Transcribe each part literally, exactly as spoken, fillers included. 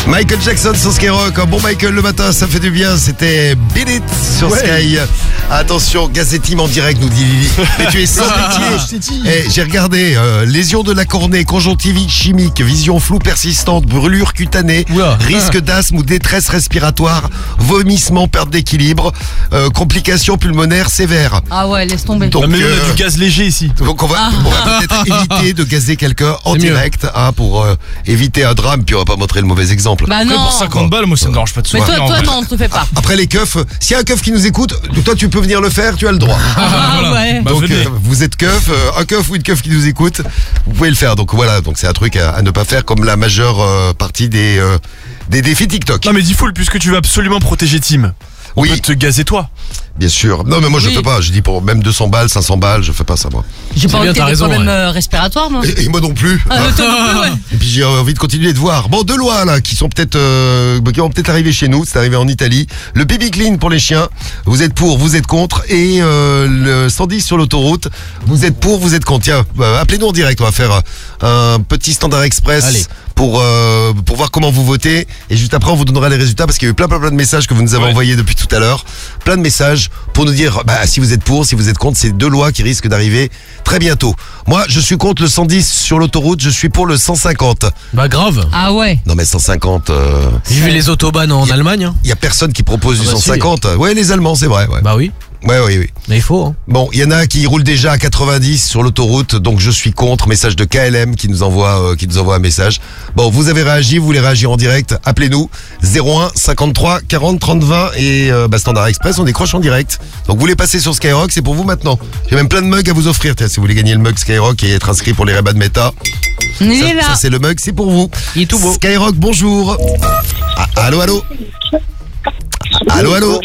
Michael Jackson sur Skyrock. Un bon Michael le matin, ça fait du bien. C'était Beat It sur ouais. Sky. Attention, Gazetim en direct, nous dit Lily. Mais tu es sans pitié. Eh, j'ai regardé. Euh, lésion de la cornée, conjonctivite chimique, vision floue persistante, brûlure cutanée, Oula. risque d'asthme ou détresse respiratoire, vomissement, perte d'équilibre, euh, complications pulmonaires sévères. Ah ouais, laisse tomber. Donc, mais euh, on a du gaz léger ici. Donc on va, ah. on va peut-être éviter de gazer quelqu'un en c'est direct hein, pour euh, éviter un drame, puis on va pas montrer le mauvais exemple. Bah non. Pour cinquante balles, moi ça me dérange pas de Mais toi, toi non, on te fait pas. Après les keufs, s'il y a un keuf qui nous écoute, toi tu peux venir le faire, tu as le droit. Ah, voilà. ouais. Donc bah, euh, vous êtes keuf, euh, un keuf ou une keuf qui nous écoute, vous pouvez le faire. Donc voilà, donc c'est un truc à, à ne pas faire comme la majeure euh, partie des, euh, des défis TikTok. Non mais dis full puisque tu veux absolument protéger Tim. On oui. peut te gazer toi. Bien sûr. Non mais moi je oui. fais pas, je dis pour même deux cents balles, cinq cents balles, je fais pas ça moi. J'ai pas envie de problèmes ouais. respiratoires moi. Et, et moi non plus. Ah, hein. toi non plus ouais. Et puis j'ai envie de continuer de voir. Bon, deux lois là qui sont peut-être euh, qui vont peut-être arriver chez nous, c'est arrivé en Italie. Le pipi clean pour les chiens, vous êtes pour, vous êtes contre et euh, le cent dix sur l'autoroute, vous êtes pour, vous êtes contre. Tiens, euh, appelez-nous en direct, on va faire un petit standard express. Allez. Pour, euh, pour voir comment vous votez. Et juste après, on vous donnera les résultats parce qu'il y a eu plein, plein, plein de messages que vous nous avez ouais. envoyés depuis tout à l'heure. Plein de messages pour nous dire bah, si vous êtes pour, si vous êtes contre. C'est deux lois qui risquent d'arriver très bientôt. Moi, je suis contre le cent dix sur l'autoroute. Je suis pour le cent cinquante. Bah grave. Ah ouais. Non mais cent cinquante... Euh... J'ai vu les autobahns en y a, Allemagne. Hein. Il y a personne qui propose ah bah du cent cinquante. Si. Ouais, les Allemands, c'est vrai. Ouais. Bah oui. Ouais, oui, oui. Mais il faut. Hein. Bon, il y en a qui roulent déjà à quatre-vingt-dix sur l'autoroute, donc je suis contre. Message de K L M qui nous envoie, euh, qui nous envoie un message. Bon, vous avez réagi, vous voulez réagir en direct, appelez-nous zéro un cinquante-trois quarante trente vingt et euh, bah, Standard Express, on décroche en direct. Donc vous voulez passer sur Skyrock, c'est pour vous maintenant. J'ai même plein de mugs à vous offrir. Tiens, si vous voulez gagner le mug Skyrock et être inscrit pour les Ray-Ban Meta, il ça, est là. ça c'est le mug, c'est pour vous. Il est tout beau. Skyrock, bonjour. Ah, allô, allô. Allô, allô.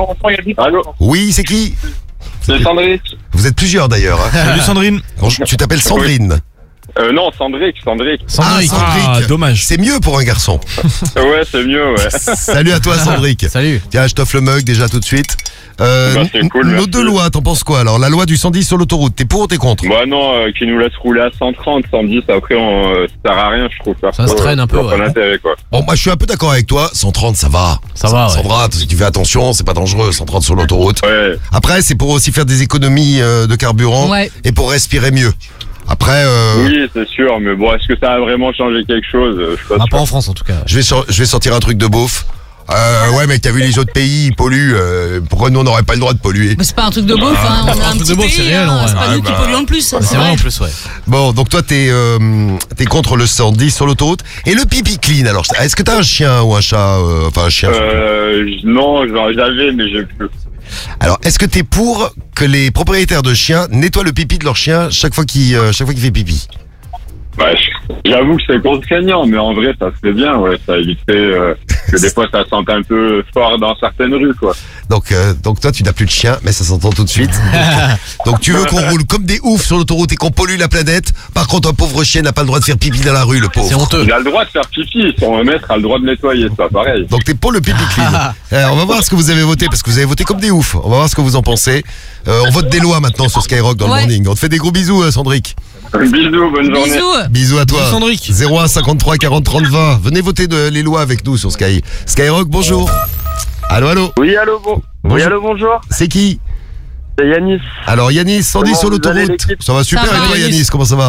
Allô. Oui, c'est qui? C'est Sandrine. Vous êtes plusieurs d'ailleurs. Hein. Salut Sandrine. Bonjour, tu t'appelles Sandrine. Euh, non, Sandrick, Sandrick. Sandrick. Ah, Sandrick. Ah, dommage. C'est mieux pour un garçon. Ouais, c'est mieux, ouais. Salut à toi, Sandrick. Salut. Tiens, je t'offre le mug déjà tout de suite. Euh, bah, c'est cool, nos merci. deux lois, t'en penses quoi alors? La loi du cent dix sur l'autoroute, t'es pour ou t'es contre? Bah non, euh, qui nous laisse rouler à cent trente, cent dix, après on, euh, ça sert à rien, je trouve. Ça se traîne un peu, ouais. ouais. Intérêt, quoi. Bon, moi je suis un peu d'accord avec toi, cent trente ça va. Ça va, ouais. cent trente, si tu fais attention, c'est pas dangereux, cent trente sur l'autoroute. Ouais. Après, c'est pour aussi faire des économies euh, de carburant ouais. et pour respirer mieux. Après, euh... oui, c'est sûr, mais bon, est-ce que ça a vraiment changé quelque chose? Je suis pas, ah, sûr. pas en France en tout cas. Je vais, sur... je vais sortir un truc de beauf. Euh, ouais, mais t'as vu les autres pays, ils polluent. Euh, pourquoi nous on n'aurait pas le droit de polluer? Mais c'est pas un truc de beauf, ah, hein. On a un, un petit de beauf, pays, c'est réel, hein. ouais. C'est pas ah, nous bah, qui polluons le plus. C'est, c'est vrai en plus, ouais. Bon, donc toi t'es euh, t'es contre le cent dix sur l'autoroute et le pipi clean. Alors, est-ce que t'as un chien ou un chat? euh, Enfin, un chien. Euh, non, j'avais, mais j'ai plus. Alors, est-ce que t'es pour que les propriétaires de chiens nettoient le pipi de leur chien chaque fois qu'il euh, chaque fois qu'il fait pipi? Bah, j'avoue que c'est contraignant, mais en vrai, ça se fait bien, ouais. Ça éviterait euh, que des fois, ça sente un peu fort dans certaines rues, quoi. Donc, euh, donc toi, tu n'as plus de chien, mais ça s'entend tout de suite. Donc, donc tu veux qu'on roule comme des oufs sur l'autoroute et qu'on pollue la planète. Par contre, un pauvre chien n'a pas le droit de faire pipi dans la rue, le pauvre. C'est honteux. Il a le droit de faire pipi, son maître a le droit de nettoyer, c'est pas pareil. Donc, t'es pour le pipi clean. euh, on va voir ce que vous avez voté, parce que vous avez voté comme des oufs. On va voir ce que vous en pensez. Euh, on vote des lois maintenant sur Skyrock dans ouais. le morning. On te fait des gros bisous, euh, Sandrick. Bisous, bonne journée. Bisous. Bisous à toi. Bisous, Sandrick. zéro un cinquante-trois quarante trente vingt. Venez voter de, les lois avec nous sur Sky. Skyrock, bonjour. Allô, allô. Oui, allô, bon. Bonjour. Oui, allô, bonjour. C'est qui? C'est Yanis. Alors Yanis, cent dix sur l'autoroute. Ça va super ça et va, toi Yanis, Yanis, comment ça va?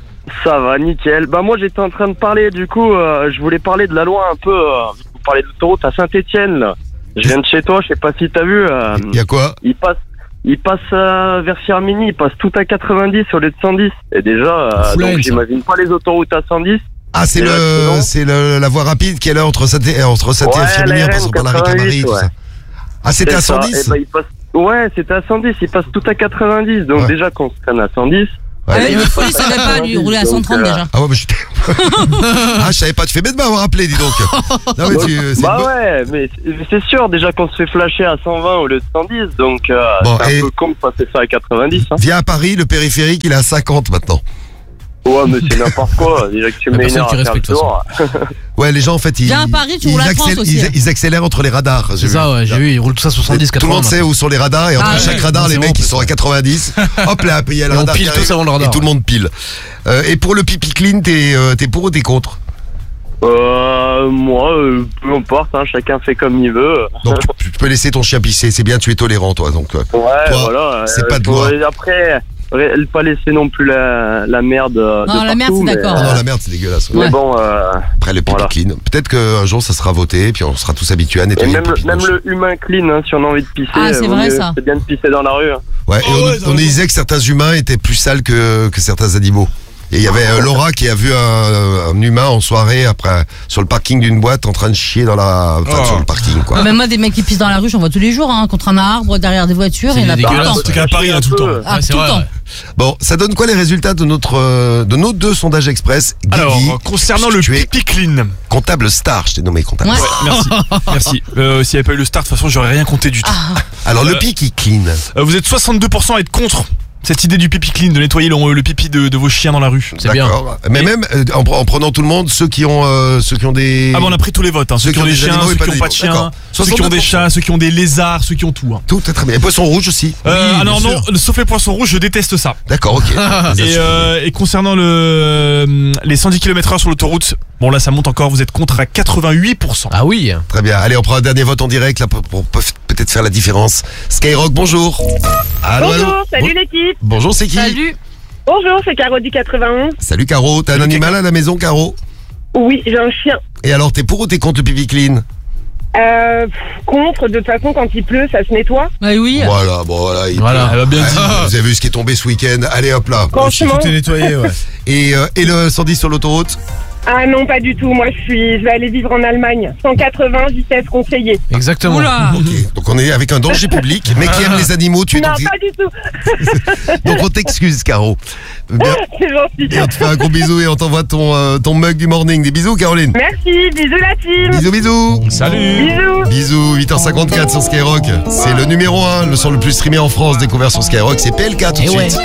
Ça va, nickel. Bah moi j'étais en train de parler, du coup, euh, je voulais parler de la loi un peu, euh, vous parlez de l'autoroute à Saint-Etienne, là. Je viens de chez toi, je sais pas si t'as vu. Euh, y a quoi? Il passe, il passe euh, vers Firminy, il passe tout à quatre-vingt-dix au lieu de cent dix. Et déjà, euh, donc, j'imagine pas les autoroutes à cent dix. Ah, c'est le, c'est le, la voie rapide qui est là entre Saint-Etienne entre Saint-Etienne et Firminy en passant par la Ricamarie, tout ça. Ah, c'était à cent dix? Eh ben, il passe... Ouais, c'était à cent dix, il passe tout à quatre-vingt-dix. Donc ouais. déjà qu'on se traîne à cent dix. Ouais, ouais, il faut, il savait pas lui rouler à cent trente donc, déjà. Ah ouais, mais j'étais. Ah, je savais pas, tu fais bête de m'avoir rappelé, dis donc. Non, mais tu, bah beau... ouais, mais c'est sûr déjà qu'on se fait flasher à cent vingt au lieu de cent dix, donc euh, bon, c'est un peu con de passer ça à quatre-vingt-dix. Hein. Viens à Paris, le périphérique, il est à cinquante maintenant. Ouais, mais c'est n'importe quoi. Déjà que tu mets une heure à faire le tour. Ouais, les gens en fait, ils, Viens à Paris, tu ils, roules à accélèrent, trente aussi. Ils, ils accélèrent entre les radars. C'est ça, ouais, j'ai vu, ils roulent tout ça soixante-dix, quatre-vingts. Tout le monde sait où sont les radars et entre ah, chaque ouais, radar, les mecs ils sont à quatre-vingt-dix. Hop là, il y a le radar. On pile tous avant le radar. Et tout le monde pile. Euh, et pour le pipi clean, t'es, euh, t'es pour ou t'es contre? Euh, Bah moi, euh, peu importe, hein, chacun fait comme il veut. Donc tu, tu peux laisser ton chien pisser, c'est bien, tu es tolérant toi. Donc euh, Ouais, Toi, voilà. c'est euh, pas de faut- loi. Après, ré- pas laisser non plus la, la merde. euh, Non, de la merde, partout, c'est mais- d'accord. ah non, la merde, c'est dégueulasse. Mais Ouais. bon, euh, Après le pipi Voilà. clean. Peut-être qu'un jour ça sera voté, puis on sera tous habitués à et nettoyer même, le pipi de même nos chiens. le humain clean, hein, si on a envie de pisser, Ah, c'est vaut vrai, mieux- ça. c'est bien de pisser dans la rue. hein. Ouais, et Oh, on, ouais, t'as on raison. disait que certains humains étaient plus sales que, que certains animaux. Et il y avait euh, Laura qui a vu un, un humain en soirée après sur le parking d'une boîte en train de chier dans la enfin, Oh. sur le parking quoi. Ah, même moi, des mecs qui pissent dans la rue, j'en vois tous les jours, hein, contre un arbre, derrière des voitures, C'est il y en a tout le dégueulasse, temps. ouais. C'est qu'à Paris, hein, tout le temps. Ah, Ouais, c'est tout le vrai, temps. ouais. Bon, ça donne quoi les résultats de notre euh, de nos deux sondages express Guigui, Alors, concernant le tu es pipi clean. comptable star, je t'ai nommé comptable. Ouais. star. Merci, merci. Euh, S'il n'y avait pas eu le start, de toute façon, j'aurais rien compté du tout. Ah, Alors le Euh, pipi clean. Euh, vous êtes soixante-deux pour cent à être contre cette idée du pipi clean, de nettoyer le, le pipi de, de vos chiens dans la rue. C'est bien. D'accord. Mais Et- même euh, en, pre- en prenant tout le monde, ceux qui ont euh, ceux qui ont des Ah bon, on a pris tous les votes, hein. Ceux, qui ont des chiens, animaux et ceux pas qui n'ont pas de d'animaux. chiens, D'accord. ceux qui ont des soixante-deux pour cent. chats, ceux qui ont des lézards, ceux qui ont tout. Hein. Tout est très bien. Et poisson rouge aussi. Euh, Oui, alors bien non, sauf les poissons rouges, je déteste ça. D'accord, ok. Et, euh, et concernant le, euh, les cent dix kilomètres heure sur l'autoroute, bon là ça monte encore, vous êtes contre à quatre-vingt-huit pour cent. Ah oui. Très bien. Allez, on prend un dernier vote en direct là pour, pour peut- peut-être faire la différence. Skyrock, bonjour. Allô, allô. Bonjour, salut Bon- l'équipe. Bonjour, c'est qui? salut. Bonjour, c'est Caro du quatre-vingt-onze. Salut Caro. T'as un Salut, animal à la maison, Caro? Oui, j'ai un chien. Et alors, t'es pour ou t'es contre le pipi clean? Euh, pff, contre, de toute façon, quand il pleut, ça se nettoie. Ouais, oui. Voilà, bon voilà. il Voilà. Elle va bien Ah, dit. vous avez vu ce qui est tombé ce week-end? Allez hop là. Franchement. nettoyé, ouais. Et, euh, et le cent dix sur l'autoroute? Ah non, pas du tout. Moi, je suis, je vais aller vivre en Allemagne. cent quatre-vingts, vitesse conseillée. Exactement. Oula. Ok. Donc on est avec un danger public, mais qui aime les animaux. Tu es Non, donc, pas du tout. donc on t'excuse, Caro. Bien. C'est gentil. Et on te fait un gros bisou et on t'envoie ton, euh, ton mug du morning. Des bisous, Caroline. Merci, bisous la team. Bisous, bisous. Salut. Bisous. Bisous, huit heures cinquante-quatre sur Skyrock. C'est le numéro un, le son le plus streamé en France, découvert sur Skyrock. C'est P L K tout de Eh ouais. suite.